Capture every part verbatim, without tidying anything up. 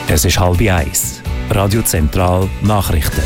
Es ist halb eins. Radio Zentral Nachrichten.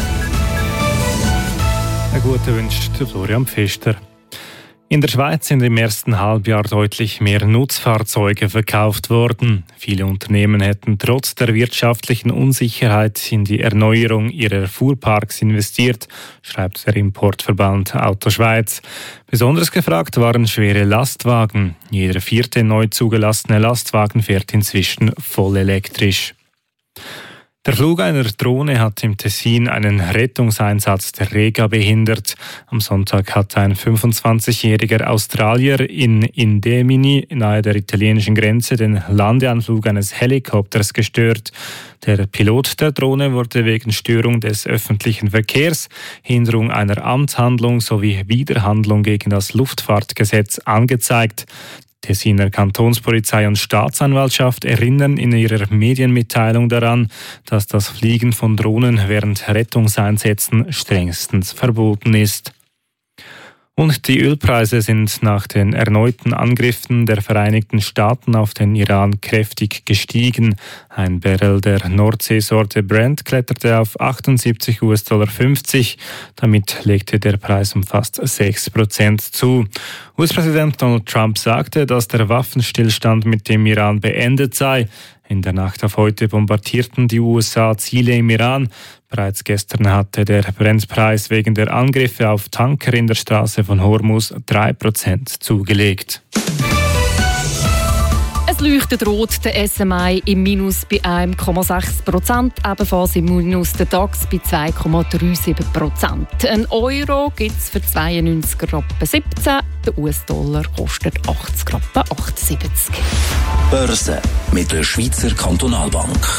Einen guten wünscht Florian Pfister. In der Schweiz sind im ersten Halbjahr deutlich mehr Nutzfahrzeuge verkauft worden. Viele Unternehmen hätten trotz der wirtschaftlichen Unsicherheit in die Erneuerung ihrer Fuhrparks investiert, schreibt der Importverband Auto Schweiz. Besonders gefragt waren schwere Lastwagen. Jeder vierte neu zugelassene Lastwagen fährt inzwischen voll elektrisch. Der Flug einer Drohne hat im Tessin einen Rettungseinsatz der Rega behindert. Am Sonntag hat ein fünfundzwanzigjähriger Australier in Indemini nahe der italienischen Grenze den Landeanflug eines Helikopters gestört. Der Pilot der Drohne wurde wegen Störung des öffentlichen Verkehrs, Hinderung einer Amtshandlung sowie Widerhandlung gegen das Luftfahrtgesetz angezeigt. Tessiner Kantonspolizei und Staatsanwaltschaft erinnern in ihrer Medienmitteilung daran, dass das Fliegen von Drohnen während Rettungseinsätzen strengstens verboten ist. Und die Ölpreise sind nach den erneuten Angriffen der Vereinigten Staaten auf den Iran kräftig gestiegen. Ein Barrel der Nordseesorte Brent kletterte auf achtundsiebzig US-Dollar fünfzig. Damit legte der Preis um fast sechs Prozent zu. U S-Präsident Donald Trump sagte, dass der Waffenstillstand mit dem Iran beendet sei. In der Nacht auf heute bombardierten die U S A Ziele im Iran. Bereits gestern hatte der Brennpreis wegen der Angriffe auf Tanker in der Straße von Hormuz drei Prozent zugelegt. Es leuchtet rot, der S M I im Minus bei eins Komma sechs Prozent, ebenfalls im Minus der DAX bei zwei Komma siebenunddreißig Prozent. Ein Euro gibt es für zweiundneunzig Rappen siebzehn, der U S-Dollar kostet achtzig Rappen achtundsiebzig. Börse mit der Schweizer Kantonalbank.